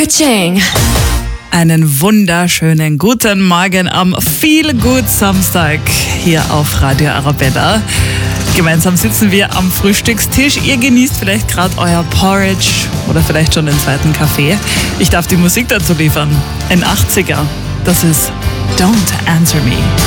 Ching. Einen wunderschönen guten Morgen am Feel Good Samstag hier auf Radio Arabella. Gemeinsam sitzen wir am Frühstückstisch. Ihr genießt vielleicht gerade euer Porridge oder vielleicht schon den zweiten Kaffee. Ich darf die Musik dazu liefern. Ein 80er. Das ist Don't Answer Me.